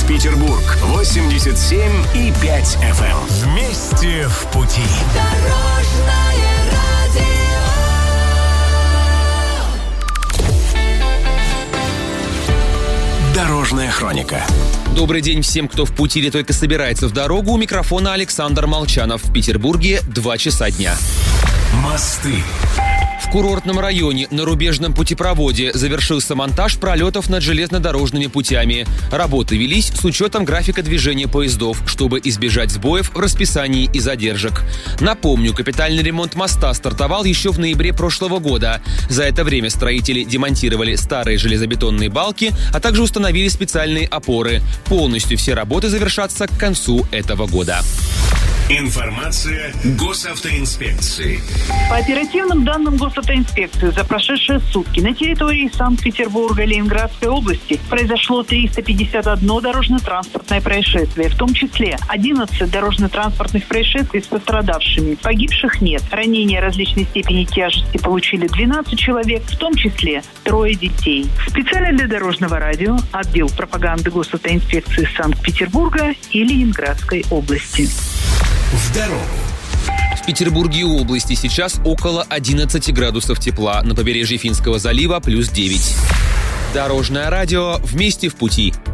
Санкт-Петербург 87,5 FM. Вместе в пути. Дорожное радио. Дорожная хроника. Добрый день всем, кто в пути или только собирается в дорогу. У микрофона Александр Молчанов. В Петербурге 2 часа дня. Мосты. В курортном районе на рубежном путепроводе завершился монтаж пролетов над железнодорожными путями. Работы велись с учетом графика движения поездов, чтобы избежать сбоев в расписании и задержек. Напомню, капитальный ремонт моста стартовал еще в ноябре прошлого года. За это время строители демонтировали старые железобетонные балки, а также установили специальные опоры. Полностью все работы завершатся к концу этого года. Информация госавтоинспекции. По оперативным данным госавтоинспекции за прошедшие сутки на территории Санкт-Петербурга и Ленинградской области произошло 351 дорожно-транспортное происшествие, в том числе 11 дорожно-транспортных происшествий с пострадавшими. Погибших нет. Ранения различной степени тяжести получили 12 человек, в том числе 3 детей. Специально для Дорожного радио отдел пропаганды госавтоинспекции Санкт-Петербурга и Ленинградской области. В дорогу. В Петербурге и области сейчас около 11 градусов тепла. На побережье Финского залива +9. Дорожное радио «Вместе в пути».